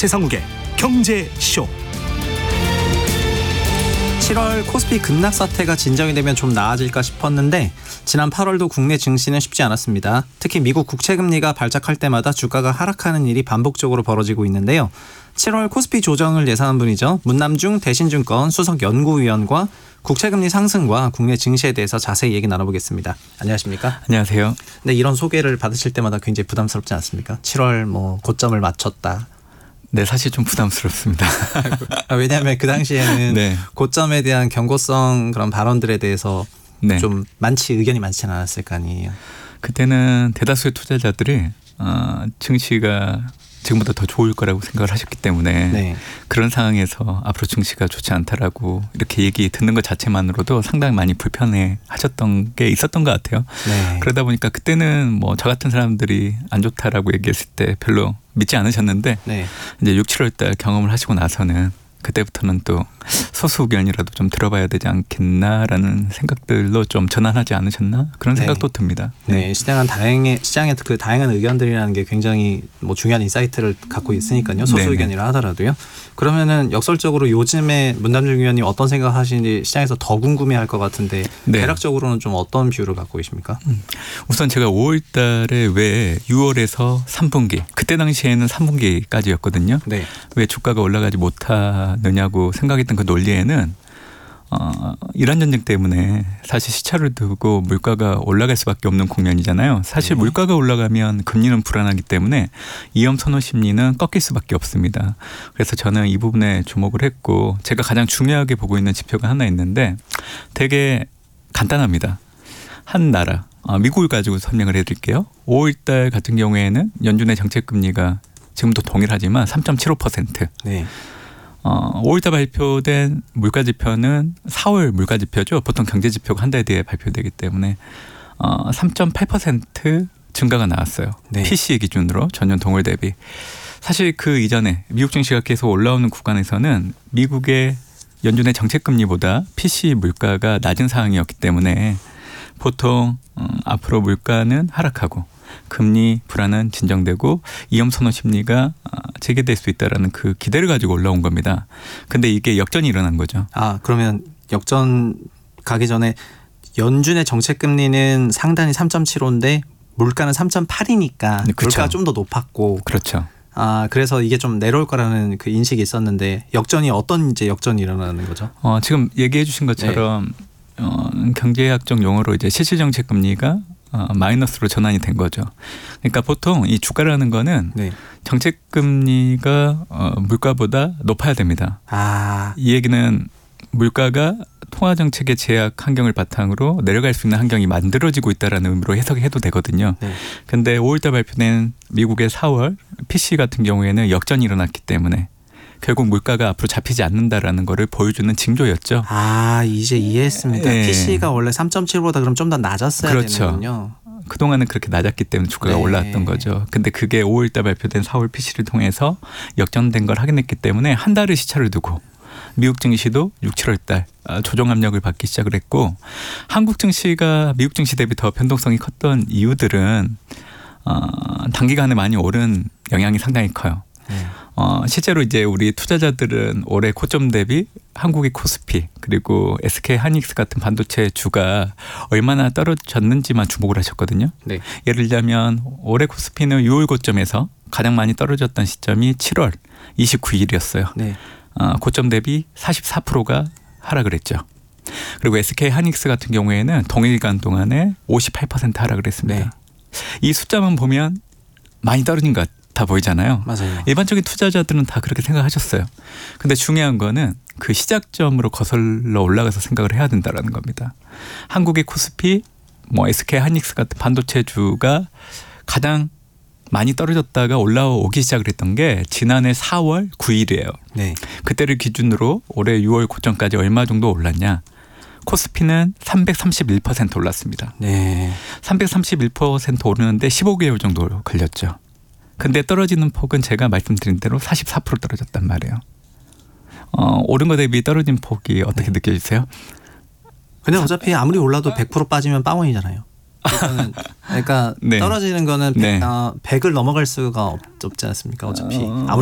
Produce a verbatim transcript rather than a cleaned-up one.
최상욱의 경제쇼. 칠월 코스피 급락 사태가 진정이 되면 좀 나아질까 싶었는데 지난 팔월도 국내 증시는 쉽지 않았습니다. 특히 미국 국채금리가 발작할 때마다 주가가 하락하는 일이 반복적으로 벌어지고 있는데요. 칠월 코스피 조정을 예상한 분이죠. 문남중 대신증권 수석연구위원과 국채금리 상승과 국내 증시에 대해서 자세히 얘기 나눠보겠습니다. 안녕하십니까? 안녕하세요. 네, 이런 소개를 받으실 때마다 굉장히 부담스럽지 않습니까? 칠월 뭐 고점을 맞췄다. 네, 사실 좀 부담스럽습니다. 왜냐하면 그 당시에는 네. 고점에 대한 경고성 그런 발언들에 대해서 네. 좀 많지 의견이 많지는 않았을 거 아니에요. 그때는 대다수의 투자자들이 어, 증시가 지금보다 더 좋을 거라고 생각을 하셨기 때문에 네. 그런 상황에서 앞으로 증시가 좋지 않다라고 이렇게 얘기 듣는 것 자체만으로도 상당히 많이 불편해 하셨던 게 있었던 것 같아요. 네. 그러다 보니까 그때는 뭐 저 같은 사람들이 안 좋다라고 얘기했을 때 별로 믿지 않으셨는데 네. 이제 육, 칠월 달 경험을 하시고 나서는 그때부터는 또 소수 의견이라도 좀 들어봐야 되지 않겠나라는 생각들로 좀 전환하지 않으셨나 그런 생각도 네. 듭니다. 네, 시장은 다양의 시장의 그 다양한 의견들이라는 게 굉장히 뭐 중요한 인사이트를 갖고 있으니까요. 소수 네네. 의견이라 하더라도요. 그러면은 역설적으로 요즘에 문남중 위원님 어떤 생각하시는지 시장에서 더 궁금해할 것 같은데 네. 대략적으로는 좀 어떤 뷰를 갖고 계십니까? 음. 우선 제가 오월 달에 왜 유월에서 삼 분기 그때 당시에는 삼 분기까지였거든요. 네. 왜 주가가 올라가지 못하느냐고 생각했던 그 논리에는 어, 이란 전쟁 때문에 사실 시차를 두고 물가가 올라갈 수밖에 없는 국면이잖아요. 사실 네. 물가가 올라가면 금리는 불안하기 때문에 위험 선호 심리는 꺾일 수밖에 없습니다. 그래서 저는 이 부분에 주목을 했고 제가 가장 중요하게 보고 있는 지표가 하나 있는데 되게 간단합니다. 한 나라 어, 미국을 가지고 설명을 해드릴게요. 오월 달 같은 경우에는 연준의 정책금리가 지금도 동일하지만 삼 점 칠오 퍼센트. 네. 어, 오월 달 발표된 물가지표는 사월 물가지표죠. 보통 경제지표가 한 달 뒤에 발표되기 때문에 어, 삼 점 팔 퍼센트 증가가 나왔어요. 네. 피씨 기준으로 전년 동월 대비. 사실 그 이전에 미국 증시가 계속 올라오는 구간에서는 미국의 연준의 정책금리보다 피씨 물가가 낮은 상황이었기 때문에 보통 음, 앞으로 물가는 하락하고 금리 불안은 진정되고 위험 선호 심리가 재개될 수 있다라는 그 기대를 가지고 올라온 겁니다. 근데 이게 역전이 일어난 거죠. 아, 그러면 역전 가기 전에 연준의 정책 금리는 상단이 삼 점 칠오인데 물가는 삼 점 팔이니까 네, 그렇죠. 물가가 좀 더 높았고. 그렇죠. 아, 그래서 이게 좀 내려올 거라는 그 인식이 있었는데 역전이 어떤 이제 역전이 일어나는 거죠? 어, 지금 얘기해 주신 것처럼 네. 어, 경제학적 용어로 이제 실질 정책 금리가 어, 마이너스로 전환이 된 거죠. 그러니까 보통 이 주가라는 거는 네. 정책 금리가 어, 물가보다 높아야 됩니다. 아, 이 얘기는 물가가 통화 정책의 제약 환경을 바탕으로 내려갈 수 있는 환경이 만들어지고 있다라는 의미로 해석해도 되거든요. 네. 근데 오월 달 발표된 미국의 사월 피씨 같은 경우에는 역전이 일어났기 때문에 결국 물가가 앞으로 잡히지 않는다라는 거를 보여주는 징조였죠. 아, 이제 이해했습니다. 네. 피씨가 원래 삼 점 칠보다 그럼 좀 더 낮았어야 그렇죠. 되는군요. 그동안은 그렇게 낮았기 때문에 주가가 네. 올라왔던 거죠. 근데 그게 오월 달 발표된 사월 피씨를 통해서 역전된 걸 확인했기 때문에 한 달의 시차를 두고 미국 증시도 육, 칠월 달 조정 압력을 받기 시작을 했고 한국 증시가 미국 증시 대비 더 변동성이 컸던 이유들은 어, 단기간에 많이 오른 영향이 상당히 커요. 네. 어, 실제로 이제 우리 투자자들은 올해 고점 대비 한국의 코스피 그리고 에스케이 하이닉스 같은 반도체 주가 얼마나 떨어졌는지만 주목을 하셨거든요. 네. 예를 들자면 올해 코스피는 유월 고점에서 가장 많이 떨어졌던 시점이 칠월 이십구일이었어요. 네. 어, 고점 대비 사십사 퍼센트가 하락을 했죠. 그리고 에스케이 하이닉스 같은 경우에는 동일간 동안에 오십팔 퍼센트 하락을 했습니다. 네. 이 숫자만 보면 많이 떨어진 것 같아 보이잖아요. 맞아요. 일반적인 투자자들은 다 그렇게 생각하셨어요. 근데 중요한 거는 그 시작점으로 거슬러 올라가서 생각을 해야 된다는 겁니다. 한국의 코스피, 뭐 에스케이 하이닉스 같은 반도체주가 가장 많이 떨어졌다가 올라오기 시작을 했던 게 지난해 사월 구일이에요. 네. 그때를 기준으로 올해 유월 고점까지 얼마 정도 올랐냐. 코스피는 삼백삼십일 퍼센트 올랐습니다. 네. 삼백삼십일 퍼센트 오르는데 십오 개월 정도 걸렸죠. 근데 떨어지는 폭은 제가 말씀드린 대로 사십사 퍼센트 떨어졌단 말이에요. 어, 오른 거 대비 떨어진 폭이 어떻게 네. 느껴지세요? 근데 어차피 아무리 올라도 백 퍼센트 빠지면 빵원이잖아요. 그러니까 네. 떨어지는 거는 네. 백을 넘어갈 수가 없, 없지 않습니까? 어차피 어... 아무리